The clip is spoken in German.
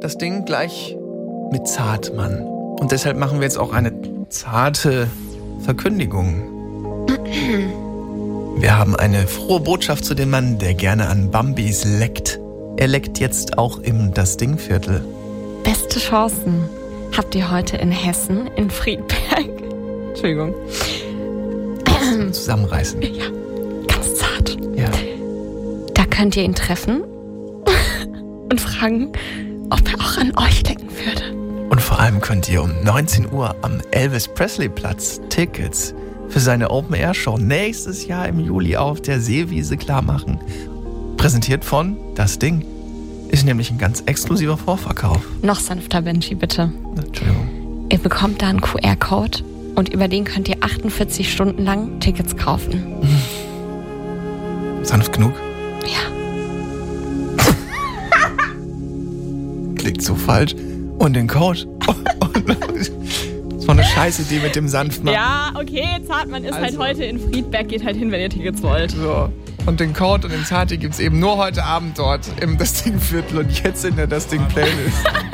das Ding gleich mit Zartmann. Und deshalb machen wir jetzt auch eine zarte Verkündigung. Wir haben eine frohe Botschaft zu dem Mann, der gerne an Bambis leckt. Er leckt jetzt auch im Das Ding-Viertel. Beste Chancen habt ihr heute in Hessen, in Friedberg. Entschuldigung. Zusammenreißen. Ja, ganz zart. Ja. Da könnt ihr ihn treffen und fragen, ob er auch an euch lecken würde. Und vor allem könnt ihr um 19 Uhr am Elvis-Presley-Platz Tickets für seine Open-Air-Show nächstes Jahr im Juli auf der Seewiese klarmachen. Präsentiert von Das Ding. Ist nämlich ein ganz exklusiver Vorverkauf. Noch sanfter, Benji, bitte. Entschuldigung. Ihr bekommt da einen QR-Code und über den könnt ihr 48 Stunden lang Tickets kaufen. Sanft genug? Ja. Klingt so falsch. Und den Code. Das war eine scheiß Idee mit dem Sanftmann. Ja, okay, Zartmann ist halt heute in Friedberg. Geht halt hin, wenn ihr Tickets wollt. So. Und den Code und den Zati gibt's eben nur heute Abend dort im Das Ding Viertel und jetzt in der Das Ding Playlist.